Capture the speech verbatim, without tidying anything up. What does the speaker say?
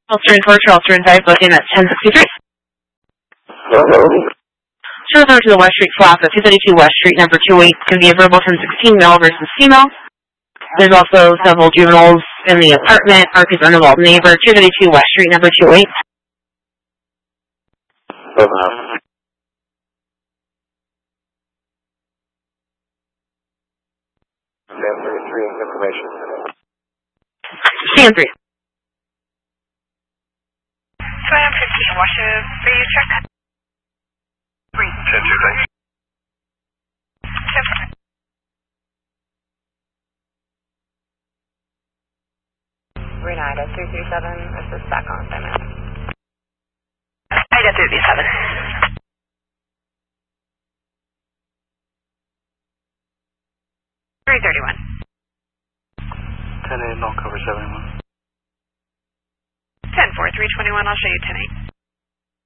Ulster and four, Ulster and five, both in at ten sixty-three. Shows over to the West Street flap at two thirty-two West Street, number two eight, can be a verbal ten sixteen, male versus female. There's also several juveniles in the apartment. Arc is uninvolved neighbor, two thirty-two West Street, number two eight. Stand thirty-three, information. Stand three. Swam fifteen, Washington, free check. Three. ten two, thanks. ten four. Renata three three seven, this is back on assignment. Ida three three seven. three thirty-one. ten eight, no cover seventy-one. ten four, three twenty-one, I'll show you ten eight.